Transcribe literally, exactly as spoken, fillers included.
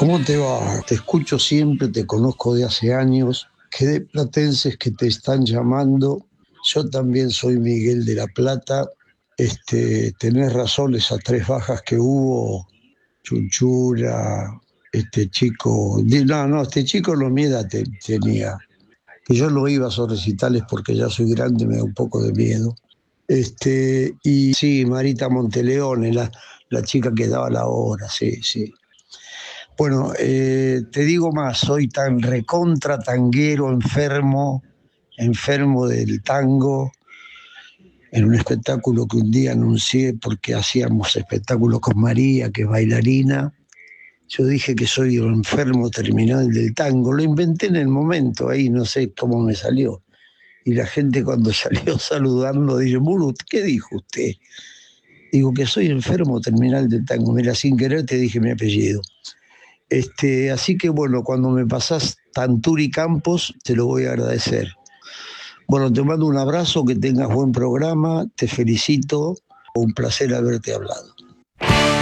¿Cómo te va? Te escucho siempre, te conozco de hace años. Qué de platenses que te están llamando. Yo también soy Miguel de la Plata. Este, tenés razón, esas tres bajas que hubo, Chunchura, este chico, no, no, este chico no mi edad te, tenía, que yo no iba a esos recitales porque ya soy grande, me da un poco de miedo. Este, y sí, Marita Monteleone, la, la chica que daba la hora, sí, sí. Bueno, eh, te digo más, soy tan recontra tanguero, enfermo, enfermo del tango, en un espectáculo que un día anuncié porque hacíamos espectáculos con María, que es bailarina. Yo dije que soy un enfermo terminal del tango, lo inventé en el momento, ahí no sé cómo me salió. Y la gente cuando salió saludando dice, Burut, ¿qué dijo usted? Digo que soy enfermo terminal del tango, mira, sin querer te dije mi apellido. Este, así que bueno, cuando me pasás Tanturi Campos, te lo voy a agradecer. Bueno, te mando un abrazo, que tengas buen programa, te felicito, un placer haberte hablado.